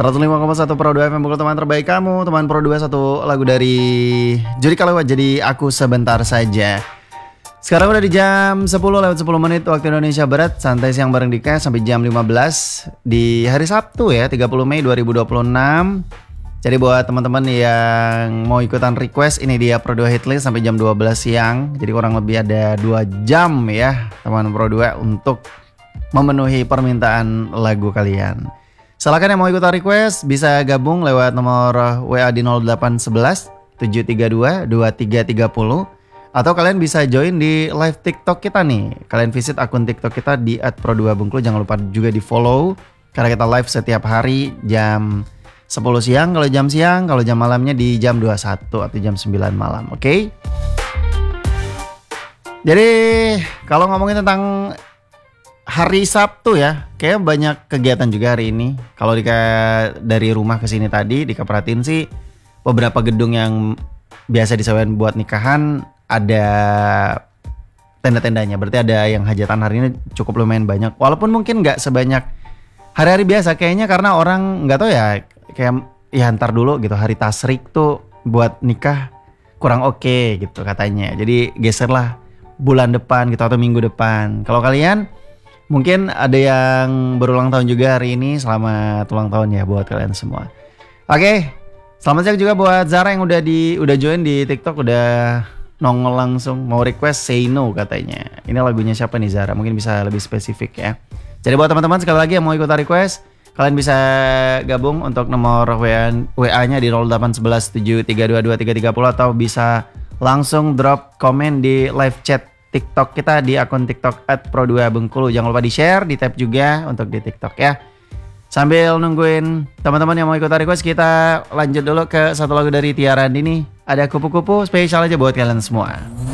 105,1 Pro 2 FM Bogor, teman terbaik kamu. Teman Pro 2, satu lagu dari Judika lewat Jadi Aku Sebentar Saja. Sekarang udah di jam 10 lewat 10 menit waktu Indonesia Barat. Santai siang bareng Dika sampai jam 15 di hari Sabtu ya, 30 Mei 2026. Jadi buat teman-teman yang mau ikutan request, ini dia Pro 2 Hitlist sampai jam 12 siang. Jadi kurang lebih ada 2 jam ya teman Pro 2 untuk memenuhi permintaan lagu kalian. Silakan yang mau ikutan request bisa gabung lewat nomor WA di 0811 732 2330 atau kalian bisa join di live TikTok kita nih. Kalian visit akun TikTok kita di @pro2bengkulu. Jangan lupa juga di follow karena kita live setiap hari jam 10 siang kalau jam siang, kalau jam malamnya di jam 21 atau jam 9 malam. Oke? Jadi kalau ngomongin tentang hari Sabtu ya, kayak banyak kegiatan juga hari ini. Kalau dari rumah ke sini tadi, Dika perhatiin sih beberapa gedung yang biasa disewain buat nikahan ada tenda-tendanya. Berarti ada yang hajatan hari ini cukup lumayan banyak. Walaupun mungkin nggak sebanyak hari-hari biasa kayaknya, karena orang nggak tahu ya, kayak ya ntar dulu gitu, hari tasrik tuh buat nikah kurang oke gitu katanya. Jadi geserlah bulan depan gitu atau minggu depan. Kalau kalian mungkin ada yang berulang tahun juga hari ini, selamat ulang tahun ya buat kalian semua. Oke, selamat siang juga buat Zara yang udah join di TikTok, udah nongol langsung mau request Say No katanya. Ini lagunya siapa nih Zara? Mungkin bisa lebih spesifik ya. Jadi buat teman-teman sekali lagi yang mau ikutan request, kalian bisa gabung untuk nomor WA-nya di 0811 732 2330 atau bisa langsung drop komen di live chat TikTok kita di akun TikTok @pro2bengkulu. Jangan lupa di-share, di-tag juga untuk di TikTok ya. Sambil nungguin teman-teman yang mau ikutan request, kita lanjut dulu ke satu lagu dari Tiara Andini. Ada Kupu-Kupu spesial aja buat kalian semua.